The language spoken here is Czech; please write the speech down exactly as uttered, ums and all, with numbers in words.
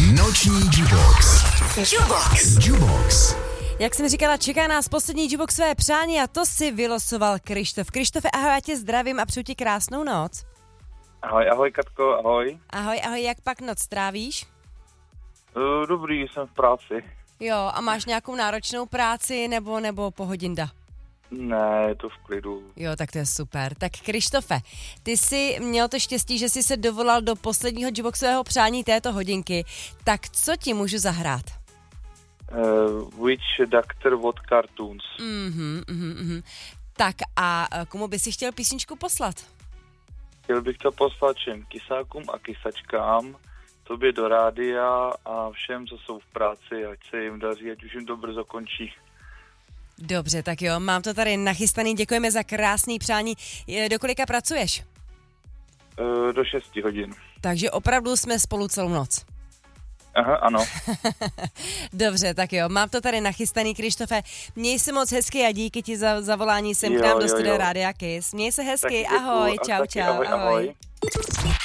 Noční Jubox. Jubox. Jubox. Jak jsem říkala, čeká nás poslední Juboxové přání a to si vylosoval Krištof. Krištofe, ahoj, já tě zdravím a přeju ti krásnou noc. Ahoj, ahoj Katko, ahoj. Ahoj, ahoj, jak pak noc trávíš? Uh, dobrý, jsem v práci. Jo, a máš nějakou náročnou práci nebo, nebo pohodinda? Ne, je to v klidu. Jo, tak to je super. Tak Krištofe, ty jsi měl to štěstí, že jsi se dovolal do posledního Juboxového přání této hodinky. Tak co ti můžu zahrát? Uh, which Doctor What Cartoons? Mhm, mhm, mhm. Tak a komu by si chtěl písničku poslat? Chtěl bych to poslat všem kysákům a kysačkám, tobě do rádia a všem, co jsou v práci, ať se jim daří, ať už jim to brzo končí. Dobře, tak jo, mám to tady nachystaný, děkujeme za krásný přání. Do kolika pracuješ? Uh, do šesti hodin. Takže opravdu jsme spolu celou noc. Aha, ano. Dobře, tak jo, mám to tady nachystaný, Krištofe. Měj se moc hezky a díky ti za zavolání sem Jo, k nám do jo, studia jo. Rádia Kiss. Měj se hezky, Taky děkuju, ahoj, a čau, taky čau, ahoj, ahoj. ahoj.